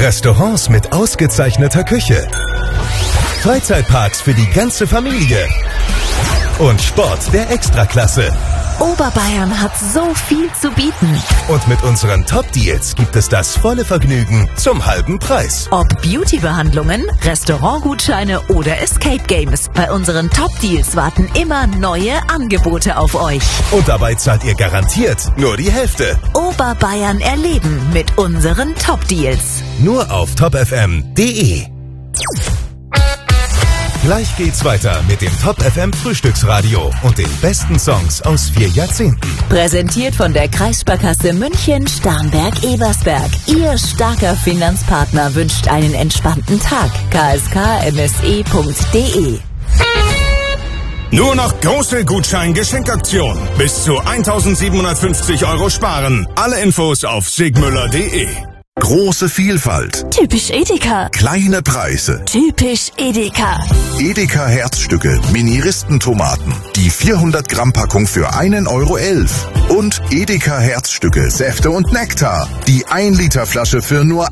Restaurants mit ausgezeichneter Küche, Freizeitparks für die ganze Familie und Sport der Extraklasse. Oberbayern hat so viel zu bieten. Und mit unseren Top-Deals gibt es das volle Vergnügen zum halben Preis. Ob Beauty-Behandlungen, Restaurantgutscheine oder Escape Games. Bei unseren Top-Deals warten immer neue Angebote auf euch. Und dabei zahlt ihr garantiert nur die Hälfte. Oberbayern erleben mit unseren Top-Deals. Nur auf topfm.de. Gleich geht's weiter mit dem Top FM Frühstücksradio und den besten Songs aus 4 Jahrzehnten. Präsentiert von der Kreissparkasse München Starnberg-Ebersberg. Ihr starker Finanzpartner wünscht einen entspannten Tag. kskmse.de. Nur noch große Gutschein-Geschenkaktion. Bis zu 1.750 € sparen. Alle Infos auf sigmüller.de. Große Vielfalt. Typisch Edeka. Kleine Preise. Typisch Edeka. Edeka Herzstücke, Mini-Ristentomaten. Die 400 Gramm Packung für 1,11 €. Und Edeka Herzstücke, Säfte und Nektar. Die 1 Liter Flasche für nur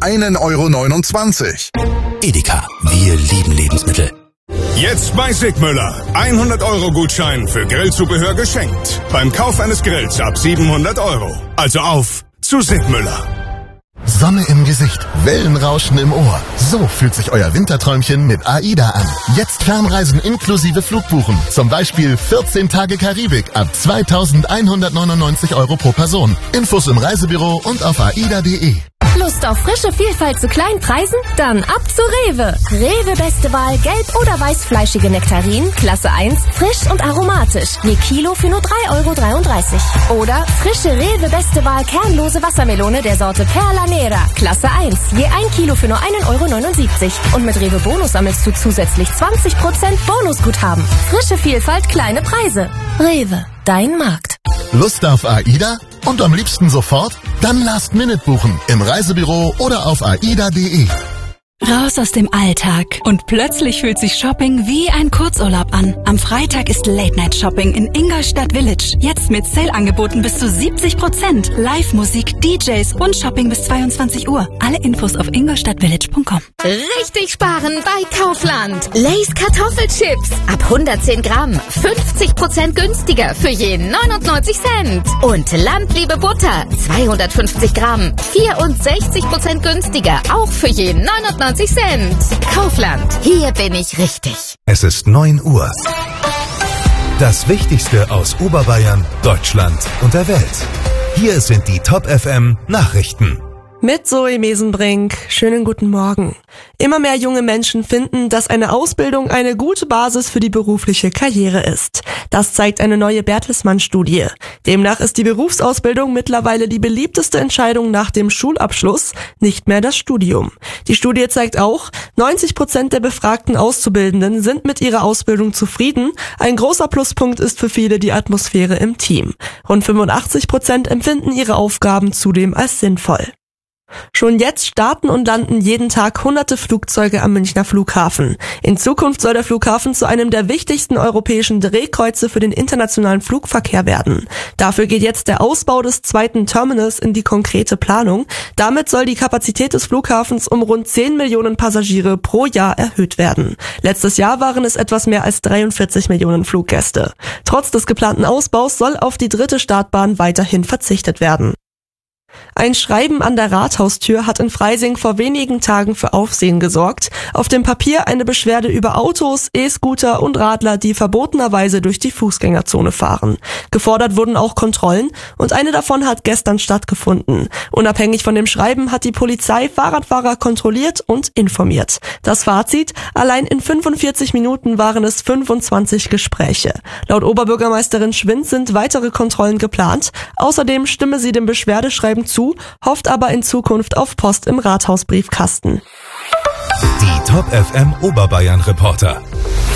1,29 €. Edeka, wir lieben Lebensmittel. Jetzt bei Sigmüller. 100 € Gutschein für Grillzubehör geschenkt. Beim Kauf eines Grills ab 700 €. Also auf zu Sigmüller. Sonne im Gesicht, Wellenrauschen im Ohr. So fühlt sich euer Winterträumchen mit AIDA an. Jetzt Fernreisen inklusive Flugbuchen. Zum Beispiel 14 Tage Karibik ab 2.199 € pro Person. Infos im Reisebüro und auf aida.de. Lust auf frische Vielfalt zu kleinen Preisen? Dann ab zu Rewe. Rewe beste Wahl gelb- oder weißfleischige Nektarinen, Klasse 1, frisch und aromatisch. Je Kilo für nur 3,33 €. Oder frische Rewe beste Wahl kernlose Wassermelone der Sorte Perla Nera, Klasse 1. Je 1 Kilo für nur 1,79 €. Und mit Rewe Bonus sammelst du zusätzlich 20% Bonusguthaben. Frische Vielfalt, kleine Preise. Rewe, dein Markt. Lust auf AIDA? Und am liebsten sofort? Dann Last Minute buchen im Reisebüro oder auf aida.de. Raus aus dem Alltag und plötzlich fühlt sich Shopping wie ein Kurzurlaub an. Am Freitag ist Late-Night-Shopping in Ingolstadt Village. Jetzt mit Sale-Angeboten bis zu 70%. Live-Musik, DJs und Shopping bis 22 Uhr. Alle Infos auf ingolstadtvillage.com. Richtig sparen bei Kaufland. Lay's Kartoffelchips ab 110 Gramm. 50% günstiger für je 99 Cent. Und Landliebe Butter 250 Gramm. 64% günstiger, auch für je 99 Cent. Kaufland, hier bin ich richtig. Es ist 9 Uhr. Das Wichtigste aus Oberbayern, Deutschland und der Welt. Hier sind die Top FM Nachrichten. Mit Zoe Mesenbrink. Schönen guten Morgen. Immer mehr junge Menschen finden, dass eine Ausbildung eine gute Basis für die berufliche Karriere ist. Das zeigt eine neue Bertelsmann-Studie. Demnach ist die Berufsausbildung mittlerweile die beliebteste Entscheidung nach dem Schulabschluss, nicht mehr das Studium. Die Studie zeigt auch, 90% der befragten Auszubildenden sind mit ihrer Ausbildung zufrieden. Ein großer Pluspunkt ist für viele die Atmosphäre im Team. Rund 85% empfinden ihre Aufgaben zudem als sinnvoll. Schon jetzt starten und landen jeden Tag hunderte Flugzeuge am Münchner Flughafen. In Zukunft soll der Flughafen zu einem der wichtigsten europäischen Drehkreuze für den internationalen Flugverkehr werden. Dafür geht jetzt der Ausbau des zweiten Terminals in die konkrete Planung. Damit soll die Kapazität des Flughafens um rund 10 Millionen Passagiere pro Jahr erhöht werden. Letztes Jahr waren es etwas mehr als 43 Millionen Fluggäste. Trotz des geplanten Ausbaus soll auf die dritte Startbahn weiterhin verzichtet werden. Ein Schreiben an der Rathaustür hat in Freising vor wenigen Tagen für Aufsehen gesorgt. Auf dem Papier eine Beschwerde über Autos, E-Scooter und Radler, die verbotenerweise durch die Fußgängerzone fahren. Gefordert wurden auch Kontrollen und eine davon hat gestern stattgefunden. Unabhängig von dem Schreiben hat die Polizei Fahrradfahrer kontrolliert und informiert. Das Fazit: Allein in 45 Minuten waren es 25 Gespräche. Laut Oberbürgermeisterin Schwind sind weitere Kontrollen geplant. Außerdem stimme sie dem Beschwerdeschreiben zu, hofft aber in Zukunft auf Post im Rathausbriefkasten. Die Top FM Oberbayern Reporter.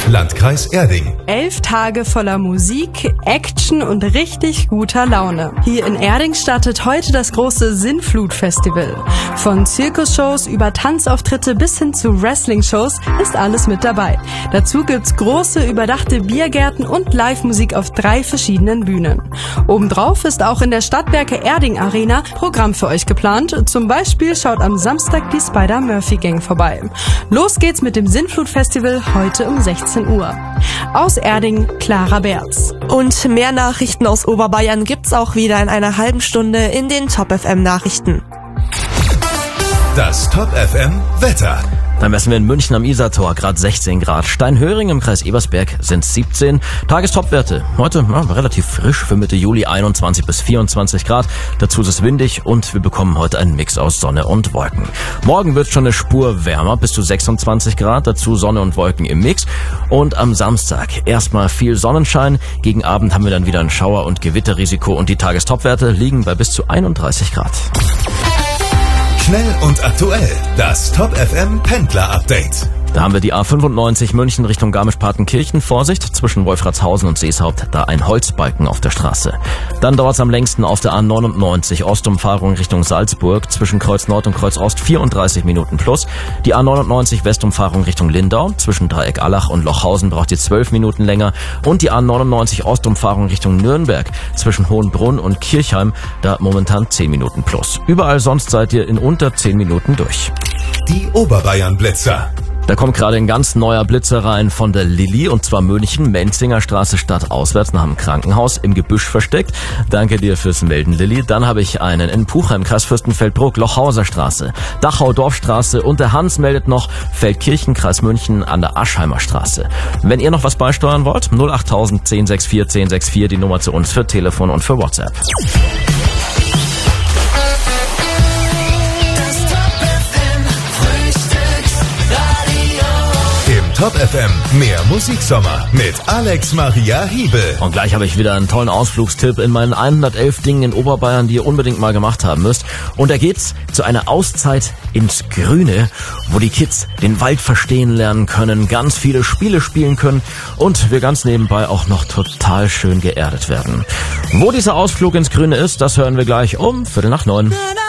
Landkreis Erding. 11 Tage voller Musik, Action und richtig guter Laune. Hier in Erding startet heute das große Sinnflut-Festival. Von Zirkusshows über Tanzauftritte bis hin zu Wrestling-Shows ist alles mit dabei. Dazu gibt's große überdachte Biergärten und Live-Musik auf 3 verschiedenen Bühnen. Obendrauf ist auch in der Stadtwerke Erding Arena Programm für euch geplant. Zum Beispiel schaut am Samstag die Spider-Murphy-Gang vorbei. Los geht's mit dem Sinnflut-Festival heute um 16 Uhr. Aus Erding, Clara Berz. Und mehr Nachrichten aus Oberbayern gibt's auch wieder in einer halben Stunde in den Top FM Nachrichten. Das Top FM Wetter. Dann messen wir in München am Isartor gerade 16 Grad. Steinhöring im Kreis Ebersberg sind 17. Tagestopwerte. Heute relativ frisch für Mitte Juli 21 bis 24 Grad. Dazu ist es windig und wir bekommen heute einen Mix aus Sonne und Wolken. Morgen wird schon eine Spur wärmer, bis zu 26 Grad. Dazu Sonne und Wolken im Mix. Und am Samstag erstmal viel Sonnenschein. Gegen Abend haben wir dann wieder ein Schauer- und Gewitterrisiko und die Tagestopwerte liegen bei bis zu 31 Grad. Schnell und aktuell, das Top FM Pendler Update. Da haben wir die A95 München Richtung Garmisch-Partenkirchen. Vorsicht, zwischen Wolfratshausen und Seeshaupt, da ein Holzbalken auf der Straße. Dann dauert es am längsten auf der A99 Ostumfahrung Richtung Salzburg, zwischen Kreuz Nord und Kreuz Ost 34 Minuten plus. Die A99 Westumfahrung Richtung Lindau, zwischen Dreieck Allach und Lochhausen braucht ihr 12 Minuten länger. Und die A99 Ostumfahrung Richtung Nürnberg, zwischen Hohenbrunn und Kirchheim, da momentan 10 Minuten plus. Überall sonst seid ihr in unter 10 Minuten durch. Die Oberbayern-Blitzer. Da kommt gerade ein ganz neuer Blitzer rein von der Lilly, und zwar München, Menzinger Straße stadtauswärts nach dem Krankenhaus im Gebüsch versteckt. Danke dir fürs Melden, Lilly. Dann habe ich einen in Puchheim, Kreis Fürstenfeldbruck, Lochhauser Straße, Dachau Dorfstraße, und der Hans meldet noch Feldkirchen, Kreis München an der Aschheimer Straße. Wenn ihr noch was beisteuern wollt, 08000 1064 1064, die Nummer zu uns für Telefon und für WhatsApp. Top FM, mehr Musiksommer mit Alex Maria Hiebel. Und gleich habe ich wieder einen tollen Ausflugstipp in meinen 111 Dingen in Oberbayern, die ihr unbedingt mal gemacht haben müsst. Und da geht's zu einer Auszeit ins Grüne, wo die Kids den Wald verstehen lernen können, ganz viele Spiele spielen können und wir ganz nebenbei auch noch total schön geerdet werden. Wo dieser Ausflug ins Grüne ist, das hören wir gleich um 8:45.